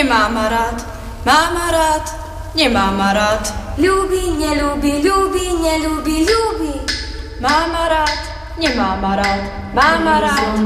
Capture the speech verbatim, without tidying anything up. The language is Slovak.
nemá ma rád. Má ma rád, nemá ma rád. Ľúbi, neľúbi, ľúbi, neľúbi, ľúbi. Má ma rád, nemá ma rád. Má ma rád,